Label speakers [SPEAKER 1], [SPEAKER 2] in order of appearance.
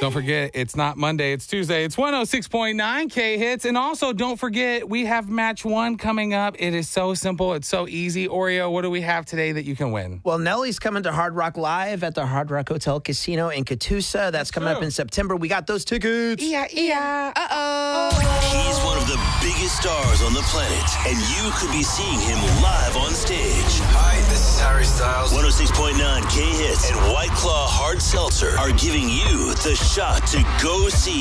[SPEAKER 1] Don't forget, it's not Monday, it's Tuesday. It's 106.9 K-Hits. And also, don't forget, we have match one coming up. It is so simple. It's so easy. Oreo, what do we have today that you can win?
[SPEAKER 2] Well, Nelly's coming to Hard Rock Live at the Hard Rock Hotel Casino in Catoosa. That's coming up in September. We got those tickets.
[SPEAKER 1] Yeah. Uh-oh.
[SPEAKER 3] He's one of the biggest stars on the planet, and you could be seeing him live on stage.
[SPEAKER 4] Hi, this is Harry Styles.
[SPEAKER 3] 106.9 K-Hits and White Claw Hard Seltzer are giving you the shot to go see